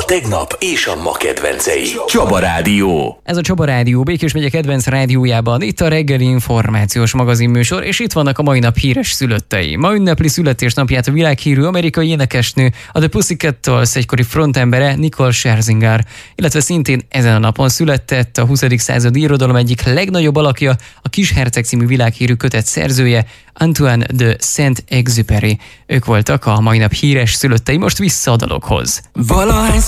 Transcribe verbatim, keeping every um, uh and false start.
tegnap és a ma kedvencei. Csaba Rádió. Ez a Csaba Rádió, Békés megye kedvenc rádiójában. Itt a reggeli információs magazinműsor, és itt vannak a mai nap híres szülöttei. Ma ünnepli születésnapját a világhírű amerikai énekesnő, a The Pussycat Dolls egykori frontembere Nicole Scherzinger, illetve szintén ezen a napon született a huszadik századi irodalom egyik legnagyobb alakja, a Kisherceg című világhírű kötet szerzője, Antoine de Saint-Exupéry. Ők voltak a mai nap híres szülöttei, most vissza a dalokhoz. Valahány